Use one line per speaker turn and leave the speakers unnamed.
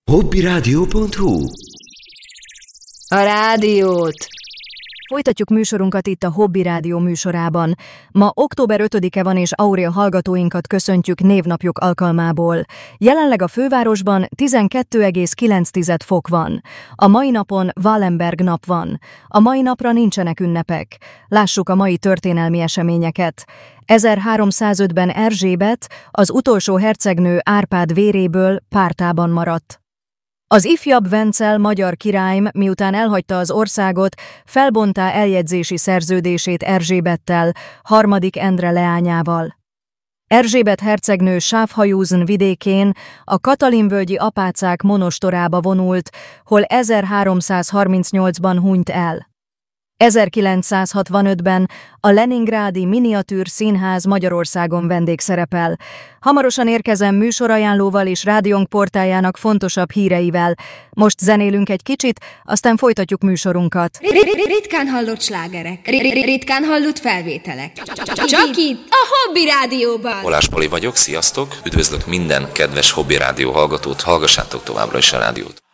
Hobbiradio.hu.
A rádiót! Folytatjuk műsorunkat itt a Hobby Rádió műsorában. Ma október 5-e van, és Aurélia hallgatóinkat köszöntjük névnapjuk alkalmából. Jelenleg a fővárosban 12,9 fok van. A mai napon Wallenberg nap van. A mai napra nincsenek ünnepek. Lássuk a mai történelmi eseményeket. 1305-ben Erzsébet, az utolsó hercegnő Árpád véréből pártában maradt. Az ifjabb Vencel magyar király, miután elhagyta az országot, felbontá eljegyzési szerződését Erzsébettel, harmadik Endre leányával. Erzsébet hercegnő Schaffhausen vidékén a Katalinvölgyi apácák monostorába vonult, hol 1338-ban hunyt el. 1965-ben a Leningrádi Miniatűr Színház Magyarországon vendégszerepel. Hamarosan érkezem műsorajánlóval és rádiónk portájának fontosabb híreivel. Most zenélünk egy kicsit, aztán folytatjuk műsorunkat.
Ritkán hallott slágerek, ritkán hallott felvételek. Csak itt, a Hobby Rádióban!
Olás Poli vagyok, sziasztok! Üdvözlök minden kedves Hobby Rádió hallgatót, hallgassátok továbbra is a rádiót!